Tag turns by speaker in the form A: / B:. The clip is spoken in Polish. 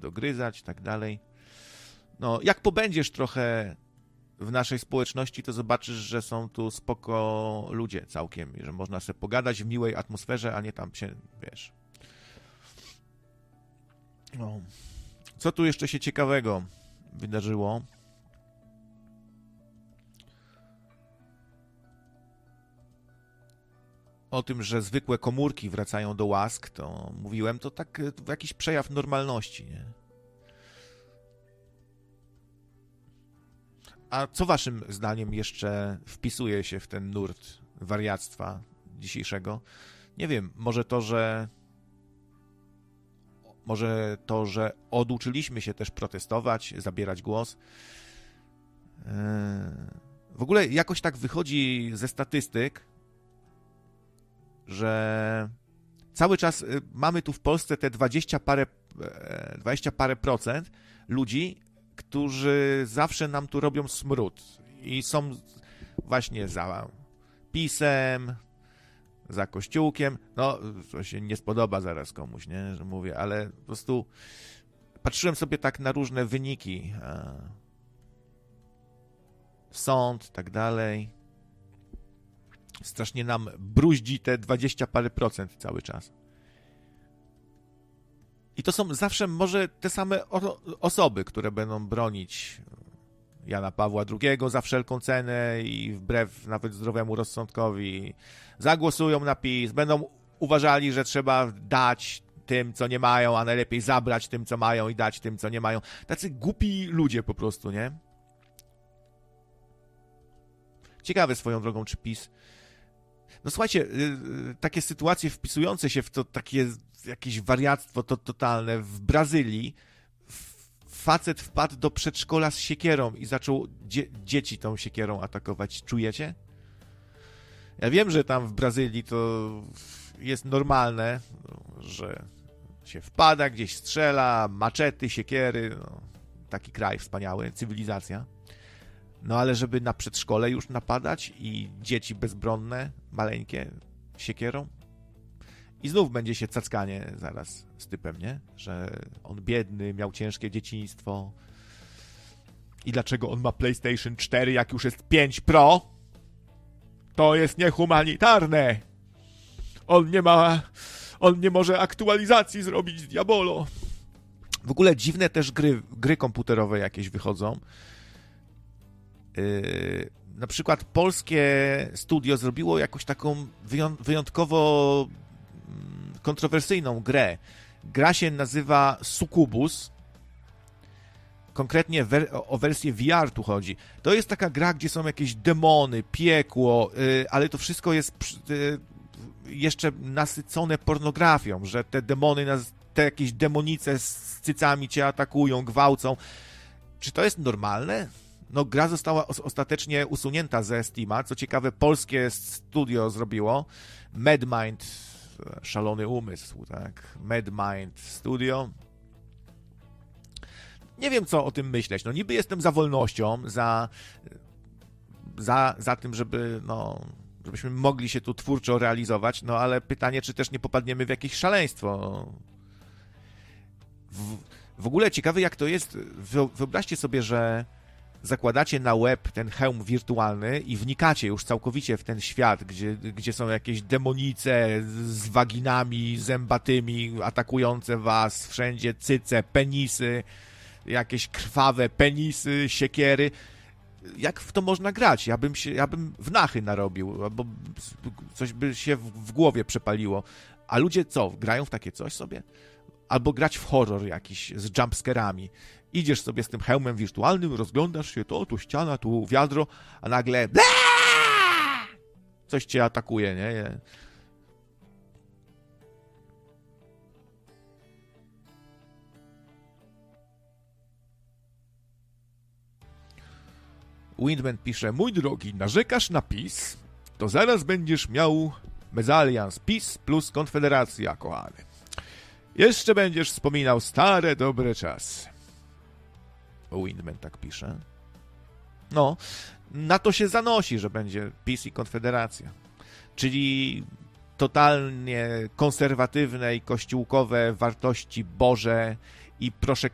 A: dogryzać i tak dalej. No, jak pobędziesz trochę w naszej społeczności, to zobaczysz, że są tu spoko ludzie całkiem, że można sobie pogadać w miłej atmosferze, a nie tam się, wiesz. No. Co tu jeszcze się ciekawego wydarzyło? O tym, że zwykłe komórki wracają do łask, to mówiłem, to tak jakiś przejaw normalności, nie? A co waszym zdaniem jeszcze wpisuje się w ten nurt wariactwa dzisiejszego? Nie wiem, może to, że oduczyliśmy się też protestować, zabierać głos. W ogóle jakoś tak wychodzi ze statystyk, że cały czas mamy tu w Polsce te 20 parę procent ludzi, którzy zawsze nam tu robią smród i są właśnie za PiS-em, za Kościółkiem. No, to się nie spodoba zaraz komuś, nie, że mówię, ale po prostu patrzyłem sobie tak na różne wyniki. Sąd, tak dalej. Strasznie nam bruździ te 20 parę procent cały czas. I to są zawsze może te same osoby, które będą bronić Jana Pawła II za wszelką cenę i wbrew nawet zdrowemu rozsądkowi zagłosują na PiS, będą uważali, że trzeba dać tym, co nie mają, a najlepiej zabrać tym, co mają i dać tym, co nie mają. Tacy głupi ludzie po prostu, nie? Ciekawe swoją drogą, czy PiS... No słuchajcie, takie sytuacje wpisujące się w to takie jakieś wariactwo to totalne. W Brazylii facet wpadł do przedszkola z siekierą i zaczął dzieci tą siekierą atakować. Czujecie? Ja wiem, że tam w Brazylii to jest normalne, że się wpada, gdzieś strzela, maczety, siekiery. No, taki kraj wspaniały, cywilizacja. No ale żeby na przedszkole już napadać i dzieci bezbronne, maleńkie, siekierą? I znów będzie się cackanie zaraz z typem, nie? Że on biedny, miał ciężkie dzieciństwo. I dlaczego on ma PlayStation 4, jak już jest 5 Pro? To jest niehumanitarne! On nie może aktualizacji zrobić, diabolo! W ogóle dziwne też gry komputerowe jakieś wychodzą. Na przykład polskie studio zrobiło jakąś taką wyjątkowo kontrowersyjną grę. Gra się nazywa Succubus. Konkretnie o wersję VR tu chodzi. To jest taka gra, gdzie są jakieś demony, piekło, ale to wszystko jest jeszcze nasycone pornografią, że te demony, te jakieś demonice z cycami cię atakują, gwałcą. Czy to jest normalne? No, gra została ostatecznie usunięta ze Steama. Co ciekawe, polskie studio zrobiło. MadMind, szalony umysł, tak? MadMind Studio. Nie wiem, co o tym myśleć. No, niby jestem za wolnością, za tym, żebyśmy mogli się tu twórczo realizować, no ale pytanie, czy też nie popadniemy w jakieś szaleństwo. W ogóle ciekawe, jak to jest. Wyobraźcie sobie, że zakładacie na łeb ten hełm wirtualny i wnikacie już całkowicie w ten świat, gdzie są jakieś demonice z waginami zębatymi atakujące was, wszędzie cyce, penisy, jakieś krwawe penisy, siekiery. Jak w to można grać? Ja bym wnachy narobił, albo coś by się w głowie przepaliło. A ludzie co? Grają w takie coś sobie? Albo grać w horror jakiś z jumpscarami. Idziesz sobie z tym hełmem wirtualnym, rozglądasz się, tu ściana, tu wiadro, a nagle coś cię atakuje, nie? Windman pisze: mój drogi, narzekasz na PiS, to zaraz będziesz miał mezalians PiS plus Konfederacja, kochany. Jeszcze będziesz wspominał stare, dobre czasy. Windman tak pisze. No, na to się zanosi, że będzie PiS i Konfederacja. Czyli totalnie konserwatywne i kościółkowe wartości Boże i proszę